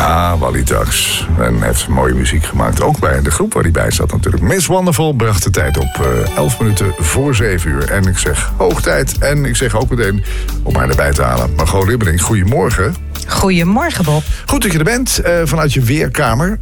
Ja, Wally Tax. En hij heeft mooie muziek gemaakt. Ook bij de groep waar hij bij zat natuurlijk. Miss Wonderful bracht de tijd op 11 minuten voor 7 uur. En ik zeg hoog tijd. En ik zeg ook meteen om haar erbij te halen. Margot Ribberink, goedemorgen. Goedemorgen, Bob. Goed dat je er bent, vanuit je weerkamer.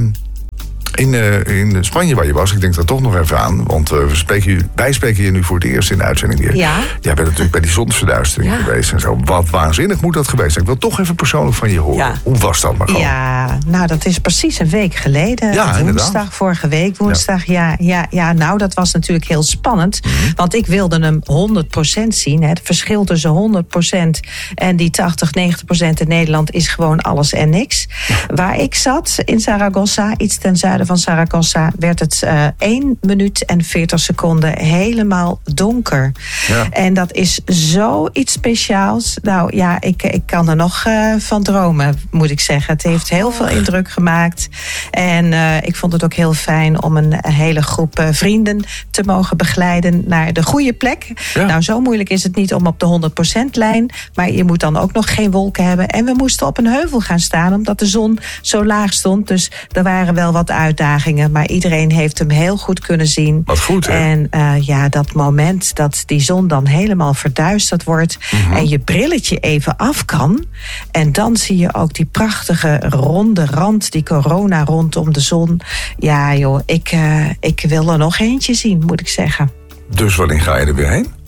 In Spanje waar je was, ik denk daar toch nog even aan. Want wij spreken je nu voor het eerst in de uitzending weer. Ja. Jij bent natuurlijk bij die zonsverduistering geweest en zo. Wat waanzinnig moet dat geweest zijn. Ik wil toch even persoonlijk van je horen. Ja. Hoe was dat, Margot? Ja, nou dat is precies een week geleden. Ja, woensdag, vorige week woensdag. Ja, nou dat was natuurlijk heel spannend. Mm-hmm. Want ik wilde hem 100% zien. Het verschil tussen 100% en die 80-90% in Nederland is gewoon alles en niks. Waar ik zat, in Zaragoza, iets ten zuiden van Zaragoza, werd het 1 minuut en 40 seconden helemaal donker. Ja. En dat is zoiets speciaals. Nou ja, ik kan er nog van dromen, moet ik zeggen. Het heeft heel veel indruk gemaakt. En ik vond het ook heel fijn om een hele groep vrienden te mogen begeleiden naar de goede plek. Ja. Nou, zo moeilijk is het niet om op de 100%-lijn. Maar je moet dan ook nog geen wolken hebben. En we moesten op een heuvel gaan staan, omdat de zon zo laag stond. Dus er waren wel wat uitdagingen, maar iedereen heeft hem heel goed kunnen zien. Wat goed, hè? En dat moment dat die zon dan helemaal verduisterd wordt, mm-hmm, en je brilletje even af kan, en dan zie je ook die prachtige ronde rand, die corona rondom de zon. Ja joh, ik wil er nog eentje zien, moet ik zeggen. Dus wanneer ga je er weer heen?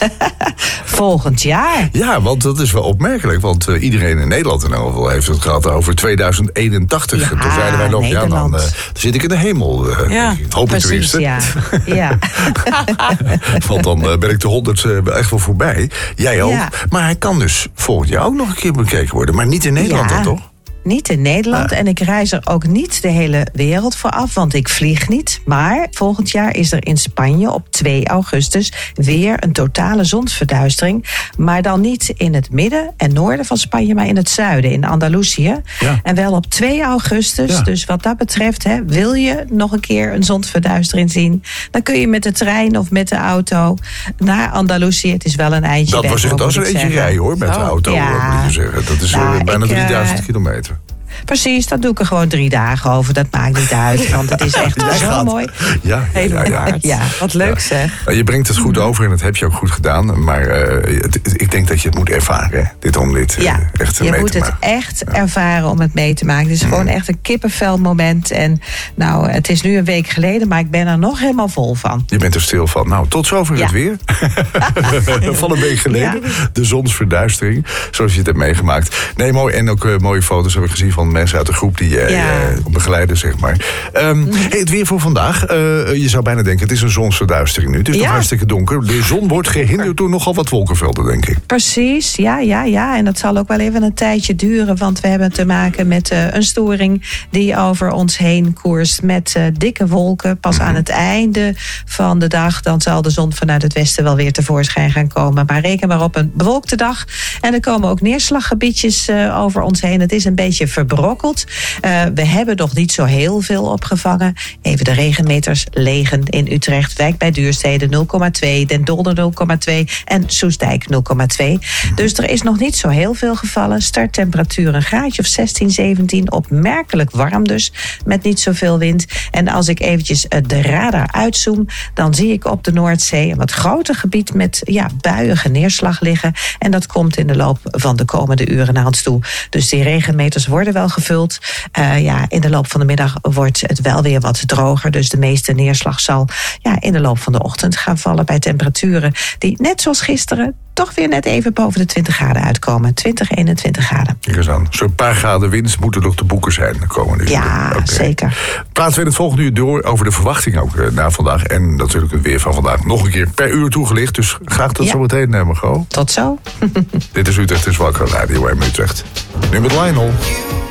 Volgend jaar. Ja, want dat is wel opmerkelijk. Want iedereen in Nederland in elk geval heeft het gehad over 2081. Ja, en toen zeiden wij nog, Nederland. Dan zit ik in de hemel. Hoop ik tenminste. Ja. Want dan ben ik de 100 echt wel voorbij. Jij ook. Ja. Maar hij kan dus volgend jaar ook nog een keer bekeken worden. Maar niet in Nederland dan toch? Niet in Nederland. En ik reis er ook niet de hele wereld voor af, want ik vlieg niet. Maar volgend jaar is er in Spanje op 2 augustus weer een totale zonsverduistering. Maar dan niet in het midden en noorden van Spanje, maar in het zuiden, in Andalusië. Ja. En wel op 2 augustus. Ja. Dus wat dat betreft, wil je nog een keer een zonsverduistering zien, dan kun je met de trein of met de auto naar Andalusië. Het is wel een eindje dat weg. Dat is een eentje rijden hoor, met de auto, moet je zeggen. Dat is bijna 3000 kilometer. Precies, dat doe ik er gewoon 3 dagen over. Dat maakt niet uit, want het is echt zo mooi. Ja, wat leuk zeg. Je brengt het goed over en dat heb je ook goed gedaan. Maar ik denk dat je het moet ervaren, echt je moet het echt ervaren om het mee te maken. Het is gewoon echt een kippenvel moment. En nou, het is nu een week geleden, maar ik ben er nog helemaal vol van. Je bent er stil van. Nou, tot zover het weer. Van een week geleden. Ja. De zonsverduistering, zoals je het hebt meegemaakt. Nee, mooi. En ook mooie foto's heb ik gezien van mensen uit de groep die begeleiden, zeg maar. Het weer voor vandaag. Je zou bijna denken, het is een zonsverduistering nu. Het is nog hartstikke donker. De zon wordt gehinderd door nogal wat wolkenvelden, denk ik. Precies, ja. En dat zal ook wel even een tijdje duren, want we hebben te maken met een storing die over ons heen koerst met dikke wolken. Pas aan het einde van de dag, dan zal de zon vanuit het westen wel weer tevoorschijn gaan komen. Maar reken maar op een bewolkte dag. En er komen ook neerslaggebiedjes over ons heen. Het is een beetje verbrokkeld. We hebben nog niet zo heel veel opgevangen. Even de regenmeters: Legen in Utrecht, Wijk bij Duurstede 0,2, Den Dolder 0,2 en Soestdijk 0,2. Dus er is nog niet zo heel veel gevallen. Starttemperatuur een graadje of 16, 17. Opmerkelijk warm dus, met niet zoveel wind. En als ik eventjes de radar uitzoom, dan zie ik op de Noordzee een wat groter gebied met buiige neerslag liggen. En dat komt in de loop van de komende uren naar ons toe. Dus die regenmeters worden wel gevuld. In de loop van de middag wordt het wel weer wat droger. Dus de meeste neerslag zal in de loop van de ochtend gaan vallen bij temperaturen die net zoals gisteren toch weer net even boven de 20 graden uitkomen. 20, 21 graden. Kijk eens aan. Zo'n paar graden winst moeten nog te boeken zijn de komende uren. Ja, zeker. Praten we in het volgende uur door over de verwachting ook na vandaag. En natuurlijk het weer van vandaag nog een keer per uur toegelicht. Dus graag tot zometeen, Margot. Tot zo. Dit is Utrecht is Wakker, Radio M Utrecht. Nu met Lionel.